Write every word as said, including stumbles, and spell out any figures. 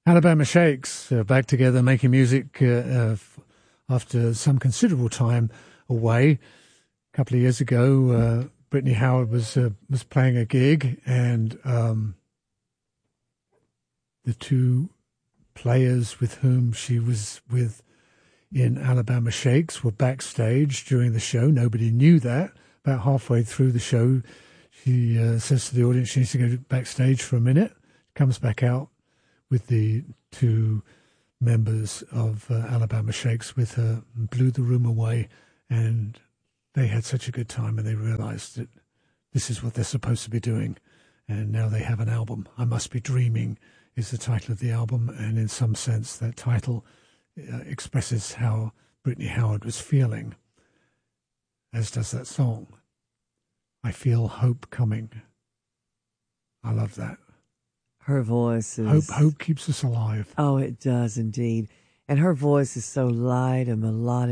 Alabama Shakes uh, back together making music uh, uh, f- after some considerable time away. A couple of years ago, uh, Brittany Howard was uh, was playing a gig, and um, the two players with whom she was with in Alabama Shakes were backstage during the show. Nobody knew that. About halfway through the show, she uh, says to the audience she needs to go backstage for a minute, comes back out with the two members of uh, Alabama Shakes with her, and blew the room away, and they had such a good time, and they realized that this is what they're supposed to be doing, and now they have an album. I Must Be Dreaming is the title of the album, and in some sense that title uh, expresses how Brittany Howard was feeling, as does that song. I Feel Hope Coming. I love that. Her voice is... Hope, hope keeps us alive. Oh, it does indeed. And her voice is so light and melodic.